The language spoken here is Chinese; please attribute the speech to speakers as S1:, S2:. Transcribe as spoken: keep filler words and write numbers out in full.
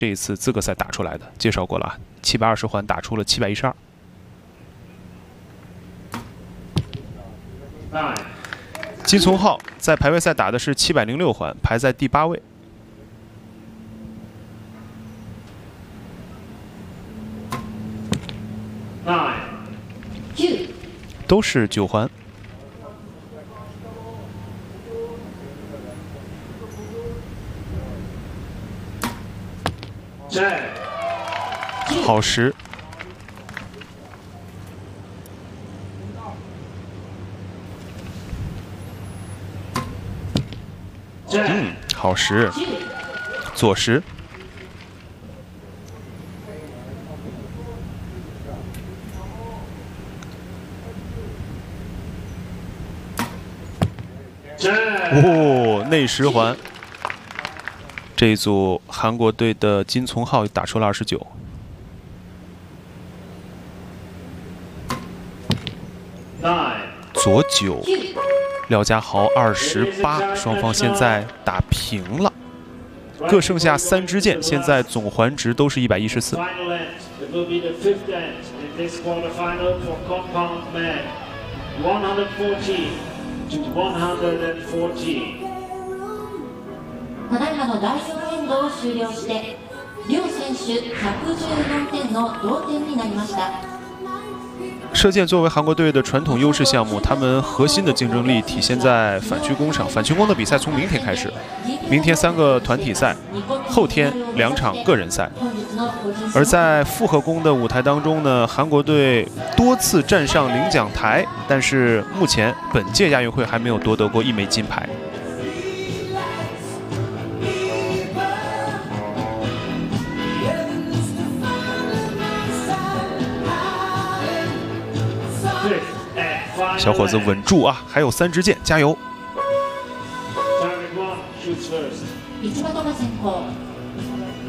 S1: 这一次资格赛打出来的，介绍过了，七百二十环打出了七百一十二。金从浩在排位赛打的是七百零六环，排在第八位。都是九环。好时。嗯，好时。左时。哦，内十环。这一组韩国队的金从浩打出了二十九。左九，廖家豪二十八，双方现在打平了，各剩下三支箭，现在总环值都是一百一十四。
S2: ただいまのだいよんエンドを終了して、両選手ひゃくじゅうよんてんの同点になりました。
S1: 射箭作为韩国队的传统优势项目，他们核心的竞争力体现在反曲弓上。反曲弓的比赛从明天开始，明天三个团体赛，后天两场个人赛。而在复合弓的舞台当中呢，韩国队多次站上领奖台，但是目前本届亚运会还没有夺得过一枚金牌。小伙子稳住啊！还有三支箭，加油！